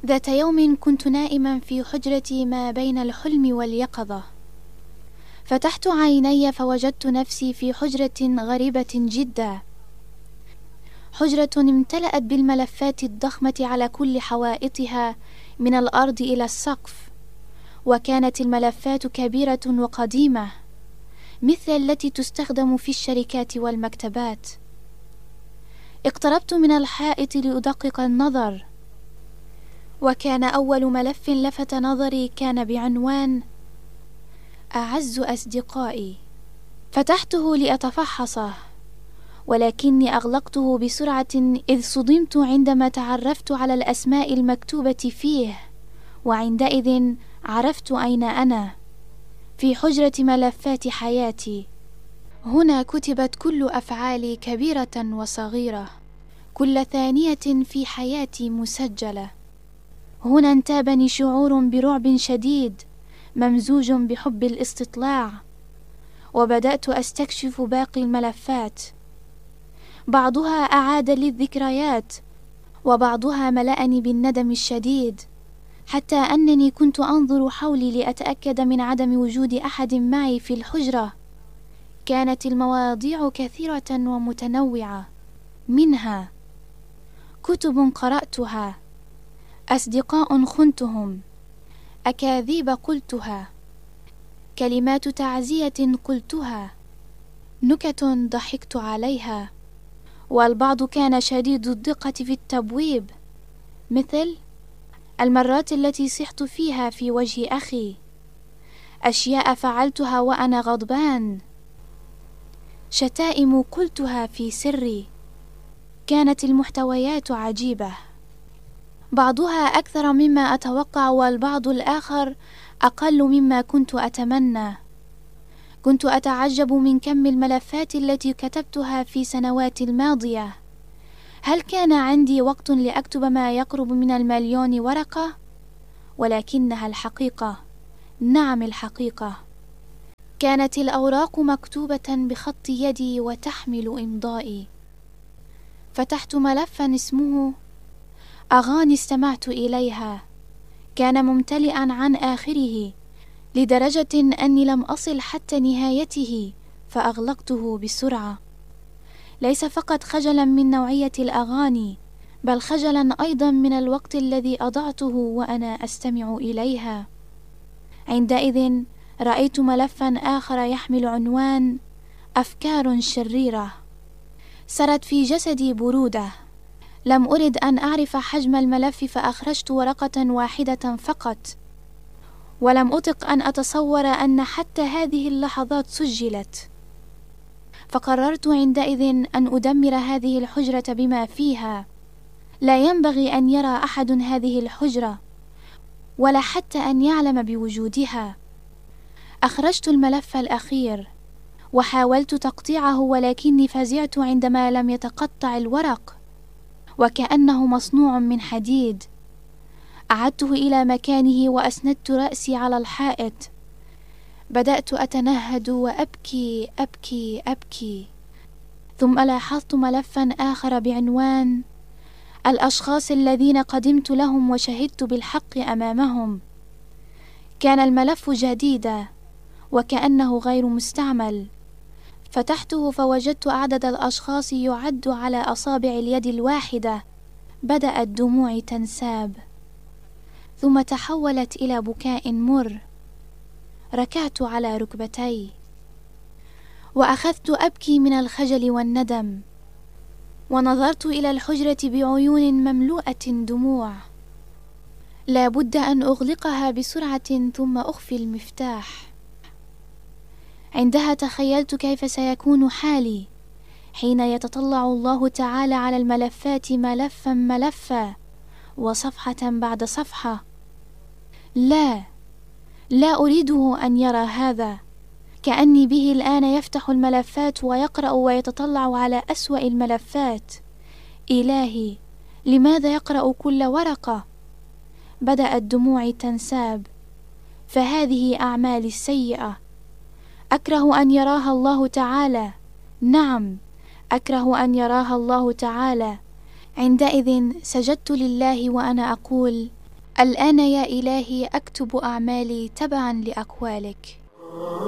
ذات يوم كنت نائما في حجرتي ما بين الحلم واليقظة، فتحت عيني فوجدت نفسي في حجرة غريبة جدا، حجرة امتلأت بالملفات الضخمة على كل حوائطها من الأرض إلى السقف، وكانت الملفات كبيرة وقديمة مثل التي تستخدم في الشركات والمكتبات. اقتربت من الحائط لأدقق النظر، وكان أول ملف لفت نظري كان بعنوان أعز أصدقائي. فتحته لأتفحصه، ولكني أغلقته بسرعة إذ صدمت عندما تعرفت على الأسماء المكتوبة فيه، وعندئذ عرفت أين أنا، في حجرة ملفات حياتي. هنا كتبت كل أفعالي كبيرة وصغيرة، كل ثانية في حياتي مسجلة. هنا انتابني شعور برعب شديد ممزوج بحب الاستطلاع، وبدأت أستكشف باقي الملفات، بعضها أعاد لي الذكريات، وبعضها ملأني بالندم الشديد، حتى أنني كنت أنظر حولي لأتأكد من عدم وجود أحد معي في الحجرة. كانت المواضيع كثيرة ومتنوعة، منها كتب قرأتها، أصدقاء خنتهم، أكاذيب قلتها، كلمات تعزية قلتها، نكت ضحكت عليها، والبعض كان شديد الدقة في التبويب، مثل المرات التي صحت فيها في وجه أخي، أشياء فعلتها وأنا غضبان، شتائم قلتها في سري. كانت المحتويات عجيبة، بعضها أكثر مما أتوقع، والبعض الآخر أقل مما كنت أتمنى. كنت أتعجب من كم الملفات التي كتبتها في سنوات الماضية. هل كان عندي وقت لأكتب ما يقرب من 1,000,000 ورقة؟ ولكنها الحقيقة، نعم الحقيقة، كانت الأوراق مكتوبة بخط يدي وتحمل إمضائي. فتحت ملفا اسمه أغاني استمعت إليها، كان ممتلئا عن آخره لدرجة أني لم أصل حتى نهايته، فأغلقته بسرعة، ليس فقط خجلا من نوعية الأغاني، بل خجلا أيضا من الوقت الذي أضعته وأنا أستمع إليها. عندئذ رأيت ملفا آخر يحمل عنوان أفكار شريرة. سرت في جسدي برودة، لم أرد أن أعرف حجم الملف، فأخرجت ورقة واحدة فقط، ولم أطق أن أتصور أن حتى هذه اللحظات سجلت. فقررت عندئذ أن أدمر هذه الحجرة بما فيها. لا ينبغي أن يرى أحد هذه الحجرة، ولا حتى أن يعلم بوجودها. أخرجت الملف الأخير وحاولت تقطيعه، ولكني فزعت عندما لم يتقطع الورق، وكأنه مصنوع من حديد. أعدته إلى مكانه وأسندت رأسي على الحائط. بدأت أتنهد وأبكي أبكي أبكي. ثم لاحظت ملفا آخر بعنوان الأشخاص الذين قدمت لهم وشهدت بالحق أمامهم. كان الملف جديدا وكأنه غير مستعمل. فتحته فوجدت عدد الأشخاص يعد على أصابع اليد الواحدة. بدأت دموعي تنساب، ثم تحولت إلى بكاء مر. ركعت على ركبتي وأخذت أبكي من الخجل والندم، ونظرت إلى الحجرة بعيون مملوءة دموع. لا بد أن أغلقها بسرعة ثم أخفي المفتاح. عندها تخيلت كيف سيكون حالي حين يتطلع الله تعالى على الملفات ملفا ملفا وصفحة بعد صفحة. لا أريده أن يرى هذا، كأني به الآن يفتح الملفات ويقرأ ويتطلع على أسوأ الملفات. إلهي، لماذا يقرأ كل ورقة؟ بدأت دموعي تنساب. فهذه أعمالي السيئة، أكره أن يراها الله تعالى. نعم، أكره أن يراها الله تعالى. عندئذ سجدت لله وأنا أقول: الآن يا إلهي أكتب أعمالي تبعا لأقوالك.